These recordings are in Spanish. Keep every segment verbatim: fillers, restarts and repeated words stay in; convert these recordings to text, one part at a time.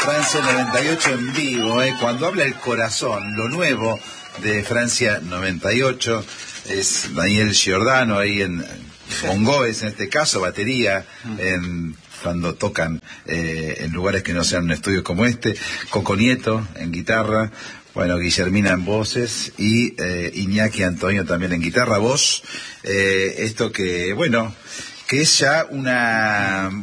Francia noventa y ocho en vivo, ¿eh? Cuando habla el corazón, lo nuevo de Francia noventa y ocho es Daniel Giordano ahí en bongoes, en este caso, batería, en, cuando tocan eh, en lugares que no sean un estudio como este, Coco Nieto en guitarra, bueno, Guillermina en voces y eh, Iñaki Antonio también en guitarra, voz, eh, esto que, bueno, que es ya una...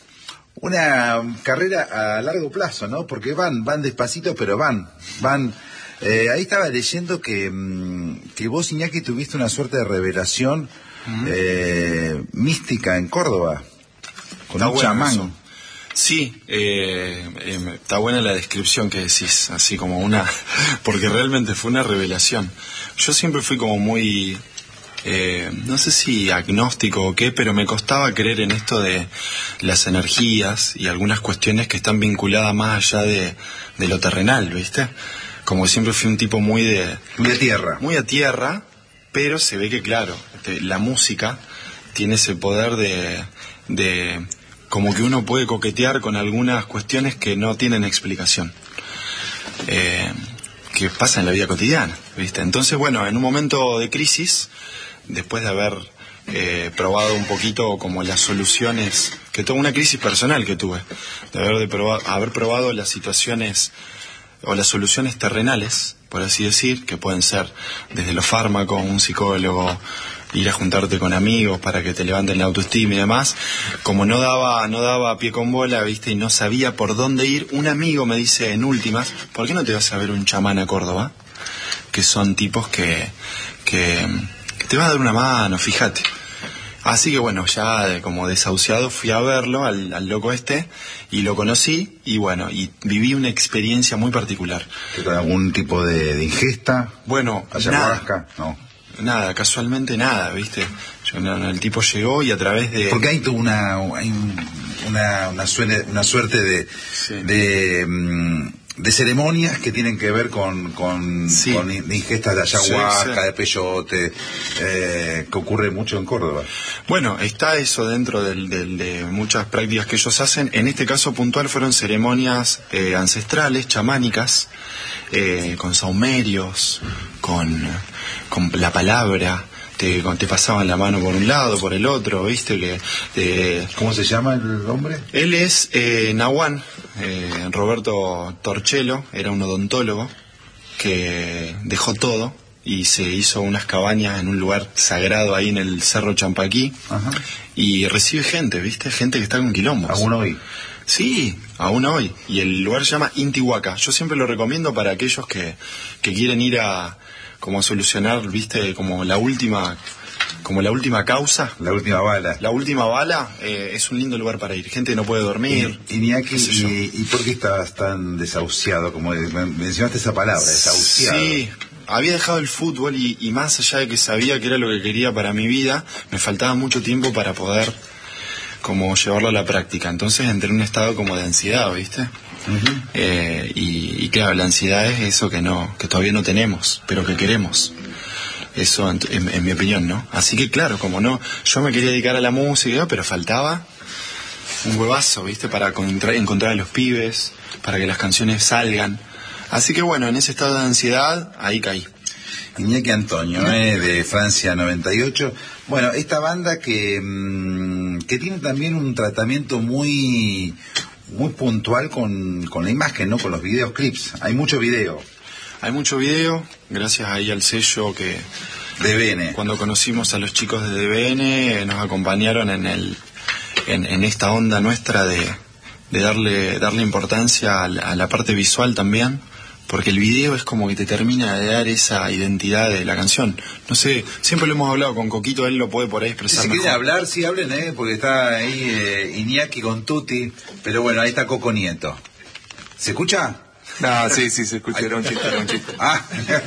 una carrera a largo plazo, ¿no? Porque van, van despacito, pero van, van. Eh, ahí estaba leyendo que, que vos, Iñaki, tuviste una suerte de revelación uh-huh. eh, mística en Córdoba, con está un bueno chamán. Eso. Sí, eh, eh, está buena la descripción que decís, así como una, porque realmente fue una revelación. Yo siempre fui como muy... Eh, no sé si agnóstico o qué, pero me costaba creer en esto de las energías y algunas cuestiones que están vinculadas más allá de, de lo terrenal, ¿viste? Como siempre fui un tipo muy de... Muy a tierra. Muy a tierra, pero se ve que, claro, este, la música tiene ese poder de, de... como que uno puede coquetear con algunas cuestiones que no tienen explicación. Eh, que pasa en la vida cotidiana, ¿viste? Entonces, bueno, en un momento de crisis... después de haber eh, probado un poquito como las soluciones, que tuve una crisis personal que tuve, de haber, de probar, haber probado las situaciones o las soluciones terrenales, por así decir, que pueden ser desde los fármacos, un psicólogo, ir a juntarte con amigos para que te levanten la autoestima y demás, como no daba, no daba pie con bola, viste, y no sabía por dónde ir, un amigo me dice en últimas, ¿por qué no te vas a ver un chamán a Córdoba? Que son tipos que... que te va a dar una mano, fíjate. Así que bueno, ya como desahuciado fui a verlo al, al loco este y lo conocí y bueno, y viví una experiencia muy particular. ¿Con algún tipo de, de ingesta? Bueno, ayahuasca, nada, no. Nada, casualmente nada, ¿viste? Yo, no, no, el tipo llegó y a través de... Porque hay toda una, hay una, una, suerte, una suerte de... Sí. de um, de ceremonias que tienen que ver con, con, sí. con ingestas de ayahuasca, sí, sí. de peyote, eh, que ocurre mucho en Córdoba. Bueno, está eso dentro del, del, de muchas prácticas que ellos hacen. En este caso puntual fueron ceremonias eh, ancestrales, chamánicas, eh, con saumerios, con, con la palabra. Te, te pasaban la mano por un lado, por el otro, ¿viste? Que, eh, ¿Cómo se llama el hombre? Él es eh, Nahuán, eh, Roberto Torcello, era un odontólogo que dejó todo y se hizo unas cabañas en un lugar sagrado ahí en el Cerro Champaquí. Ajá. Y recibe gente, ¿viste? Gente que está con quilombos. ¿Aún hoy? Sí, aún hoy. Y el lugar se llama Intihuaca. Yo siempre lo recomiendo para aquellos que, que quieren ir a... como a solucionar, viste, como la última como la última causa, la última bala la última bala, eh, es un lindo lugar para ir, gente no puede dormir. Y, Iñaki, y, ¿y por qué estabas tan desahuciado? Como mencionaste esa palabra, desahuciado. Sí, había dejado el fútbol y, y más allá de que sabía que era lo que quería para mi vida, me faltaba mucho tiempo para poder como llevarlo a la práctica, entonces entré en un estado como de ansiedad, viste. Uh-huh. eh, y, y claro, la ansiedad es eso que no que todavía no tenemos, pero que queremos. Eso en, en, en mi opinión, ¿no? Así que claro, como no, yo me quería dedicar a la música, pero faltaba un huevazo, ¿viste? Para encontrar, encontrar a los pibes, para que las canciones salgan. Así que bueno, en ese estado de ansiedad, ahí caí. Iñaki Antonio, eh, de Francia noventa y ocho. Bueno, esta banda que, mmm, que tiene también un tratamiento muy... muy puntual con, con la imagen, ¿no? Con los videos clips. Hay mucho video. Hay mucho video, gracias ahí al sello que... D B N. Cuando conocimos a los chicos de D B N, nos acompañaron en el en, en esta onda nuestra de, de darle darle importancia a la, a la parte visual también, porque el video es como que te termina de dar esa identidad de la canción. No sé, siempre lo hemos hablado con Coquito, él lo puede por ahí expresar. Si mejor. quieren hablar, sí hablen, ¿eh? Porque está ahí eh, Iñaki con Tuti, pero bueno, ahí está Coco Nieto. ¿Se escucha? No, sí, sí, se escucha, era un chiste, era un chiste. Ah.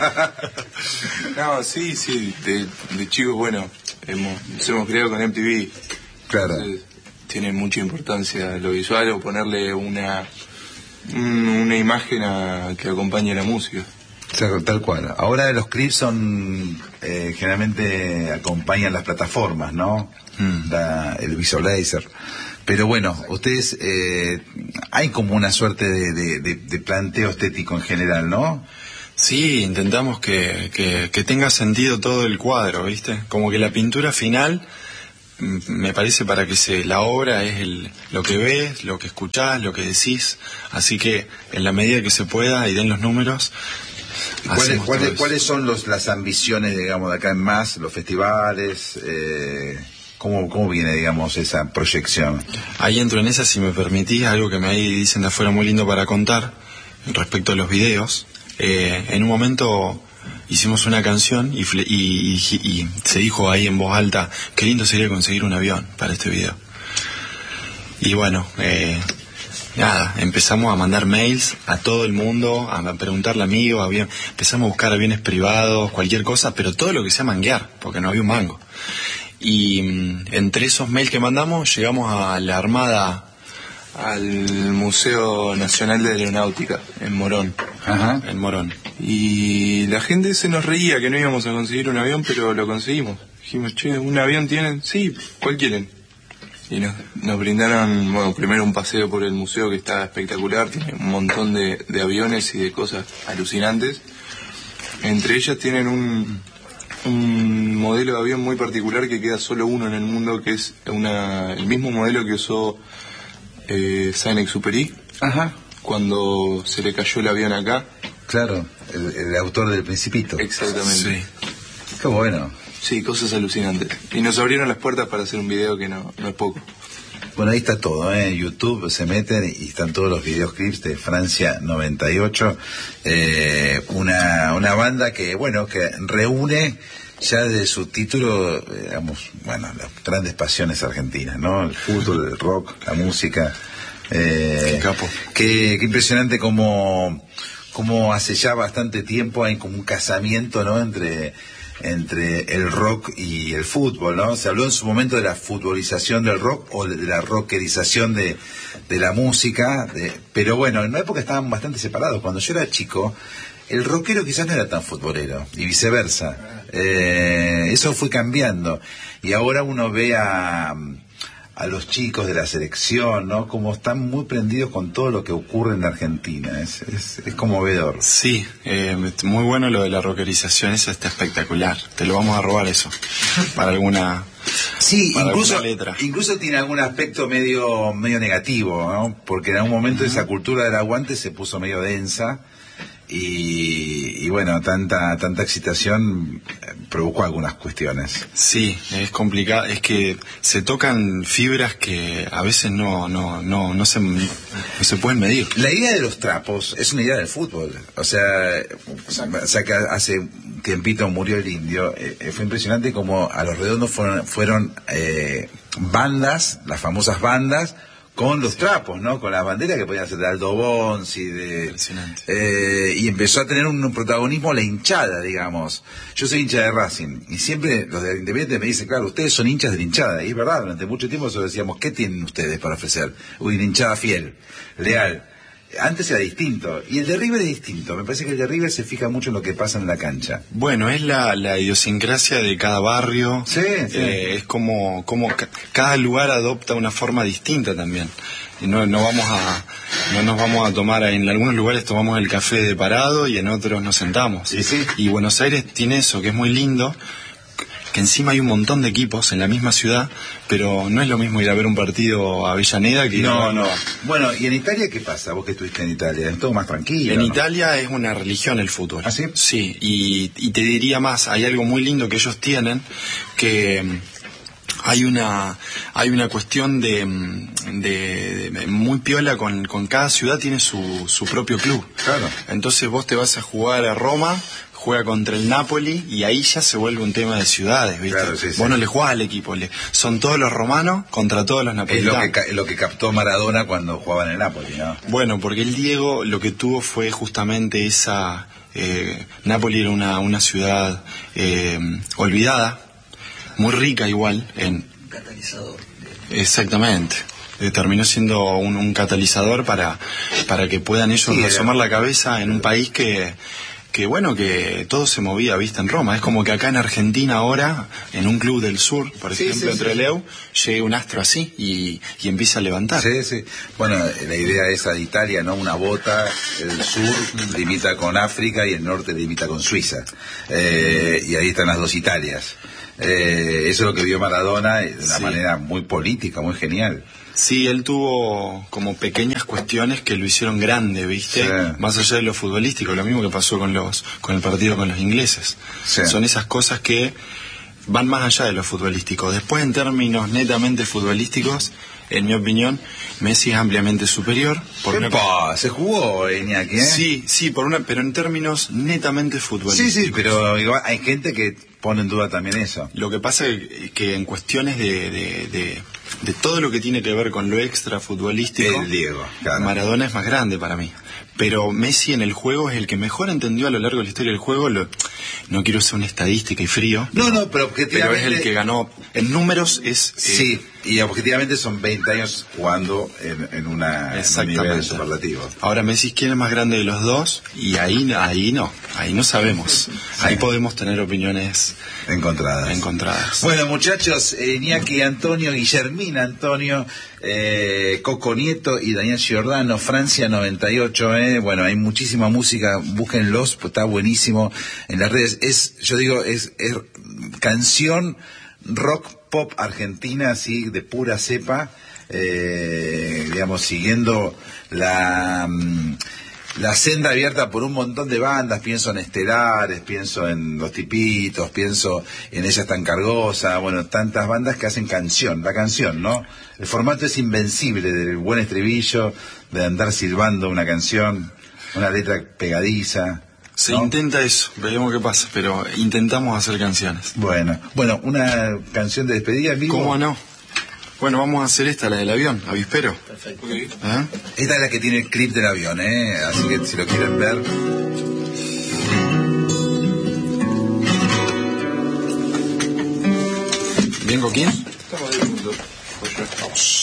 No, sí, sí, de, de chicos, bueno, hemos, nos hemos creado con M T V. Claro. Entonces, tiene mucha importancia lo visual o ponerle una una imagen a, que acompañe la música. O sea, tal cual. Ahora los clips son, eh, generalmente acompañan las plataformas, ¿no? Mm. La, el Visualizer. Pero bueno, ustedes, eh, hay como una suerte de, de, de, de planteo estético en general, ¿no? Sí, intentamos que, que, que tenga sentido todo el cuadro, ¿viste? Como que la pintura final, me parece, para que se la obra es el, lo que ves, lo que escuchás, lo que decís. Así que en la medida que se pueda y den los números. ¿Cuáles, ¿cuáles, ¿Cuáles son los, las ambiciones, digamos, de acá en más, los festivales? Eh, ¿cómo, ¿Cómo viene, digamos, esa proyección? Ahí entro en esa, si me permitís, algo que me ahí dicen de afuera muy lindo para contar respecto a los videos. Eh, en un momento hicimos una canción y, y, y, y se dijo ahí en voz alta, qué lindo sería conseguir un avión para este video. Y bueno, eh, nada, empezamos a mandar mails a todo el mundo, a preguntarle a amigos, avión, empezamos a buscar aviones privados, cualquier cosa, pero todo lo que sea manguear, porque no había un mango. Y mm, entre esos mails que mandamos llegamos a la Armada, al Museo Nacional de Aeronáutica en Morón. Ajá. En Morón. Y la gente se nos reía que no íbamos a conseguir un avión, pero lo conseguimos. Dijimos, che, ¿un avión tienen? Sí, ¿cuál quieren? Y nos, nos brindaron, bueno, primero un paseo por el museo que está espectacular, tiene un montón de, de aviones y de cosas alucinantes. Entre ellas tienen un, un modelo de avión muy particular que queda solo uno en el mundo, que es una, el mismo modelo que usó eh, Saint-Exupéry. Ajá. Cuando se le cayó el avión acá. Claro, el, el autor del Principito. Exactamente. Sí. Qué bueno. Sí, cosas alucinantes. Y nos abrieron las puertas para hacer un video que no, no es poco. Bueno, ahí está todo, ¿eh? En YouTube se meten y están todos los videoclips de Francia noventa y ocho. Eh, una, una banda que, bueno, que reúne ya desde su título, digamos, bueno, las grandes pasiones argentinas, ¿no? El fútbol, el rock, la música. Eh, qué capo. Qué, qué impresionante como, como hace ya bastante tiempo hay como un casamiento, ¿no? Entre entre el rock y el fútbol, ¿no? Se habló en su momento de la futbolización del rock o de la rockerización de, de la música, de, pero bueno, en una época estaban bastante separados. Cuando yo era chico, el rockero quizás no era tan futbolero, y viceversa. Eh, eso fue cambiando, y ahora uno ve a... a los chicos de la selección, ¿no? Como están muy prendidos con todo lo que ocurre en Argentina. Es, es, es conmovedor. Sí, eh, muy bueno lo de la rockerización, eso está espectacular. Te lo vamos a robar eso, para alguna... Sí, para incluso, alguna letra. Incluso tiene algún aspecto medio, medio negativo, ¿no? Porque en algún momento uh-huh. esa cultura del aguante se puso medio densa. Y, y bueno, tanta tanta excitación provocó algunas cuestiones. Sí, es complicado, es que se tocan fibras que a veces no no no no se no se pueden medir. La idea de los trapos es una idea del fútbol, o sea, o sea que hace un tiempito murió el Indio, eh, fue impresionante como a los redondos fueron fueron eh, bandas, las famosas bandas con los trapos, ¿no? Con la bandera que podían ser de Aldo Bonzi, de eh, y empezó a tener un protagonismo la hinchada, digamos. Yo soy hincha de Racing y siempre los de Independiente me dicen, claro, ustedes son hinchas de la hinchada, y es verdad, durante mucho tiempo nosotros decíamos, ¿qué tienen ustedes para ofrecer? Uy, una hinchada fiel, leal. Antes era distinto, y el de River es distinto. Me parece que el de River se fija mucho en lo que pasa en la cancha. Bueno, es la, la idiosincrasia de cada barrio. Sí, sí. Eh, es como, como ca- cada lugar adopta una forma distinta también. Y no, no vamos a, no nos vamos a tomar, en algunos lugares tomamos el café de parado y en otros nos sentamos. Sí, sí. Y Buenos Aires tiene eso, que es muy lindo, que encima hay un montón de equipos en la misma ciudad, pero no es lo mismo ir a ver un partido a Avellaneda que ir No, a... no. Bueno, ¿y en Italia qué pasa? Vos que estuviste en Italia, es todo más tranquilo. En ¿no? Italia es una religión el fútbol. ¿Ah, sí? Sí, y, y te diría más, hay algo muy lindo que ellos tienen, que hay una hay una cuestión de, de, de muy piola, con, con cada ciudad tiene su, su propio club. Claro. Entonces vos te vas a jugar a Roma, juega contra el Napoli y ahí ya se vuelve un tema de ciudades, ¿viste? Claro, sí, sí. Vos no le jugás al equipo, le, son todos los romanos contra todos los Es lo napolitanos. que, lo que captó Maradona cuando jugaba en el Napoli, ¿no? Bueno, porque el Diego lo que tuvo fue justamente esa... Eh, Napoli era una, una ciudad eh, olvidada, muy rica igual en... Catalizador. Exactamente. Eh, terminó siendo un, un catalizador para, para que puedan ellos Sí, asomar era... la cabeza en un país que... que bueno, que todo se movía, viste, en Roma. Es como que acá en Argentina ahora, en un club del sur, por Sí, ejemplo, sí, entre sí. Leu, llegue un astro así y, y empieza a levantar. Sí, sí. Bueno, la idea esa de Italia, ¿no? Una bota, el sur limita con África y el norte limita con Suiza. Eh, y ahí están las dos Italias. Eh, eso es lo que vio Maradona de una Sí. manera muy política, muy genial. Sí, él tuvo como pequeñas cuestiones que lo hicieron grande, ¿viste? Sí. Más allá de lo futbolístico, lo mismo que pasó con los con el partido con los ingleses. Sí. Son esas cosas que van más allá de lo futbolístico. Después, en términos netamente futbolísticos, en mi opinión, Messi es ampliamente superior. Por una... ¡Epa! Se jugó, Iñaki, ¿eh? Sí, sí, por una, pero en términos netamente sí, futbolísticos. sí, pero igual hay gente que pone en duda también eso. Lo que pasa es que en cuestiones de, de, de, de todo lo que tiene que ver con lo extra futbolístico, El Diego, claro. Maradona es más grande para mí. Pero Messi en el juego es el que mejor entendió a lo largo de la historia del juego. Lo, no quiero ser una estadística y frío, No, no, pero pero objetivamente... es el que ganó. En números es... eh, Sí, y objetivamente son veinte años jugando en, en, una, en un Exactamente. nivel superlativo. Ahora Messi, ¿quién es más grande de los dos? Y ahí, ahí no, ahí no sabemos. Ahí podemos tener opiniones Encontradas. encontradas. Bueno, muchachos, eh, Iñaki Antonio, Guillermina Antonio, eh, Coco Nieto y Daniel Giordano, Francia noventa y ocho, eh. Bueno, hay muchísima música, búsquenlos, pues está buenísimo en las redes. Es, yo digo, es, es canción rock pop argentina, así, de pura cepa, eh, digamos, siguiendo la... mm, la senda abierta por un montón de bandas. Pienso en Estelares, pienso en Los Tipitos, pienso en Ella es tan cargosa, bueno, tantas bandas que hacen canción, la canción, ¿no? El formato es invencible del buen estribillo, de andar silbando una canción, una letra pegadiza. Se ¿no? intenta eso, veremos qué pasa, pero intentamos hacer canciones. Bueno, bueno, una canción de despedida en vivo. ¿Cómo no? Bueno, vamos a hacer esta, la del avión, avispero. Perfecto. ¿Eh? Esta es la que tiene el clip del avión, ¿eh? Así que si lo quieren ver... ¿Bien, Coquín? Estamos ahí juntos. Pues yo. Vamos.